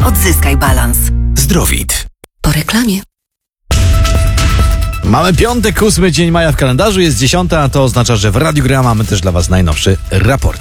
Odzyskaj balans. Zdrowit. Po reklamie. Mamy piątek, 8 dzień maja w kalendarzu, jest 10, a to oznacza, że w Radiu Gra mamy też dla Was najnowszy raport.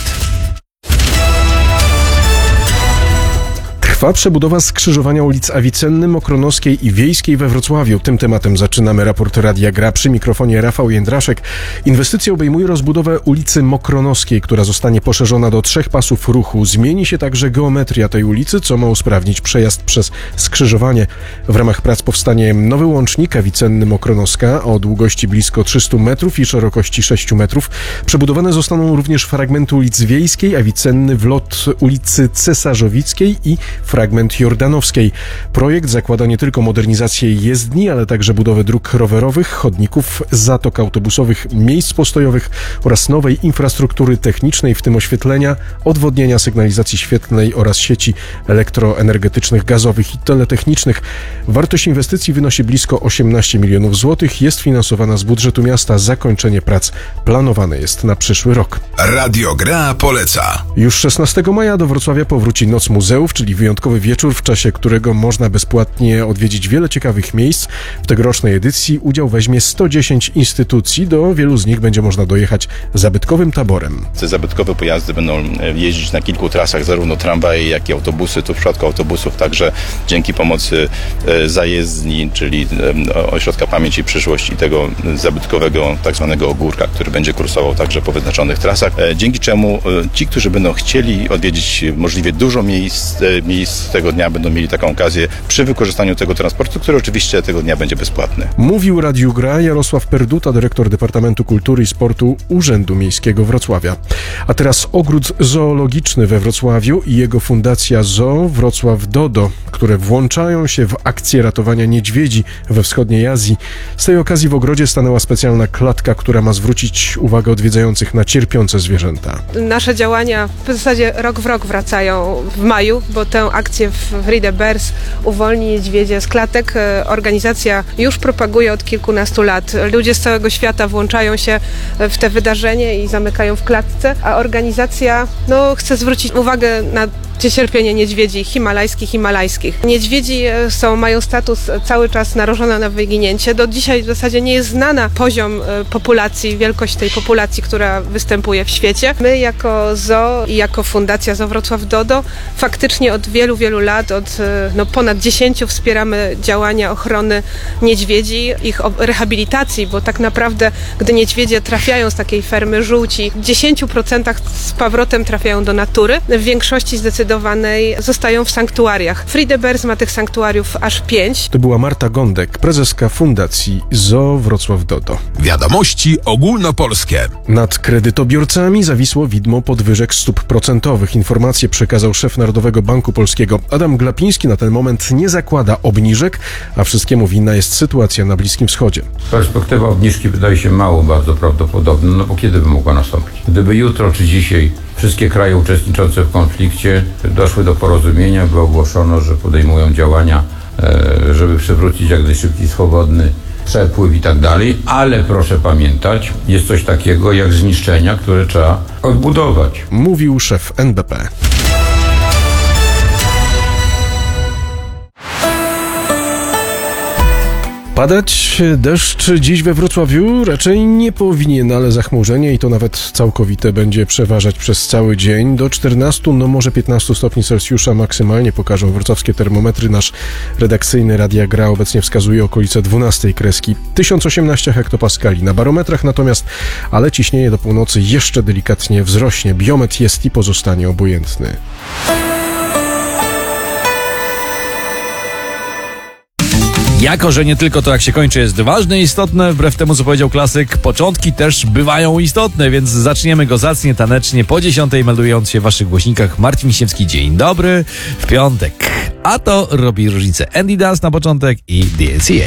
Trwa przebudowa skrzyżowania ulic Awicenny, Mokronowskiej i Wiejskiej we Wrocławiu. Tym tematem zaczynamy raport Radia Gra. Przy mikrofonie Rafał Jędraszek. Inwestycja obejmuje rozbudowę ulicy Mokronowskiej, która zostanie poszerzona do 3 pasów ruchu. Zmieni się także geometria tej ulicy, co ma usprawnić przejazd przez skrzyżowanie. W ramach prac powstanie nowy łącznik Awicenny-Mokronowska o długości blisko 300 metrów i szerokości 6 metrów. Przebudowane zostaną również fragmenty ulicy Wiejskiej, Awicenny, wlot ulicy Cesarzowickiej i fragment Jordanowskiej. Projekt zakłada nie tylko modernizację jezdni, ale także budowę dróg rowerowych, chodników, zatok autobusowych, miejsc postojowych oraz nowej infrastruktury technicznej, w tym oświetlenia, odwodnienia, sygnalizacji świetlnej oraz sieci elektroenergetycznych, gazowych i teletechnicznych. Wartość inwestycji wynosi blisko 18 milionów złotych. Jest finansowana z budżetu miasta. Zakończenie prac planowane jest na przyszły rok. Radio Gra poleca. Już 16 maja do Wrocławia powróci Noc Muzeów, czyli wyjątkowy wieczór, w czasie którego można bezpłatnie odwiedzić wiele ciekawych miejsc. W tegorocznej edycji udział weźmie 110 instytucji. Do wielu z nich będzie można dojechać zabytkowym taborem. Te zabytkowe pojazdy będą jeździć na kilku trasach, zarówno tramwaje, jak i autobusy. Tu w przypadku autobusów także dzięki pomocy zajezdni, czyli Ośrodka Pamięć i Przyszłość i tego zabytkowego tak zwanego ogórka, który będzie kursował także po wyznaczonych trasach. Dzięki czemu ci, którzy będą chcieli odwiedzić możliwie dużo miejsc tego dnia, będą mieli taką okazję przy wykorzystaniu tego transportu, który oczywiście tego dnia będzie bezpłatny. Mówił Radiu Gra Jarosław Perduta, dyrektor Departamentu Kultury i Sportu Urzędu Miejskiego Wrocławia. A teraz ogród zoologiczny we Wrocławiu i jego fundacja Zoo Wrocław Dodo, które włączają się w akcję ratowania niedźwiedzi we wschodniej Azji. Z tej okazji w ogrodzie stanęła specjalna klatka, która ma zwrócić uwagę odwiedzających na cierpiące zwierzęta. Nasze działania w zasadzie rok w rok wracają w maju, bo tę akcję Free the Bears, uwolnij niedźwiedzie z klatek, organizacja już propaguje od kilkunastu lat. Ludzie z całego świata włączają się w te wydarzenie i zamykają w klatce, a organizacja chce zwrócić uwagę na cierpienie niedźwiedzi himalajskich. Niedźwiedzi mają status cały czas narażone na wyginięcie. Do dzisiaj w zasadzie nie jest znana poziom populacji, wielkość tej populacji, która występuje w świecie. My jako zoo i jako Fundacja Zoo Wrocław Dodo faktycznie od wielu, wielu lat, od ponad 10 wspieramy działania ochrony niedźwiedzi, ich rehabilitacji, bo tak naprawdę, gdy niedźwiedzie trafiają z takiej fermy żółci, w 10% z powrotem trafiają do natury, w większości zdecydowanej zostają w sanktuariach. Free the Bears ma tych sanktuariów aż 5. To była Marta Gądek, prezeska Fundacji Zoo Wrocław Dodo. Wiadomości ogólnopolskie. Nad kredytobiorcami zawisło widmo podwyżek stóp procentowych. Informacje przekazał szef Narodowego Banku Polskiego. Adam Glapiński na ten moment nie zakłada obniżek, a wszystkiemu winna jest sytuacja na Bliskim Wschodzie. Perspektywa obniżki wydaje się bardzo prawdopodobna, bo kiedy by mogła nastąpić? Gdyby jutro czy dzisiaj wszystkie kraje uczestniczące w konflikcie doszły do porozumienia, by ogłoszono, że podejmują działania, żeby przywrócić jak najszybciej swobodny przepływ i tak dalej, ale proszę pamiętać, jest coś takiego jak zniszczenia, które trzeba odbudować. Mówił szef NBP. Padać deszcz dziś we Wrocławiu raczej nie powinien, ale zachmurzenie i to nawet całkowite będzie przeważać przez cały dzień. Do 14, może 15 stopni Celsjusza maksymalnie pokażą wrocławskie termometry. Nasz redakcyjny Radia Gra obecnie wskazuje okolice 12 kreski. 1018 hektopaskali na barometrach natomiast, ale ciśnienie do północy jeszcze delikatnie wzrośnie. Biometr jest i pozostanie obojętny. Jako że nie tylko to, jak się kończy, jest ważne i istotne, wbrew temu, co powiedział klasyk, początki też bywają istotne, więc zaczniemy go zacnie, tanecznie, po 10 meldując się w waszych głośnikach. Marcin Misiewski, dzień dobry, w piątek. A to robi różnicę Andy Dance na początek i DNCA.